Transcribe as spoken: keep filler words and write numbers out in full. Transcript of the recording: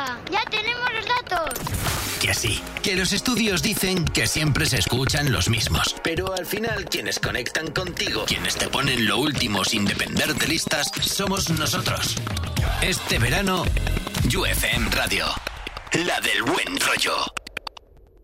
Venga, ya tenemos los datos. Que sí, que los estudios dicen que siempre se escuchan los mismos. Pero al final, quienes conectan contigo, quienes te ponen lo último sin depender de listas, somos nosotros. Este verano, U F M Radio. La del buen rollo.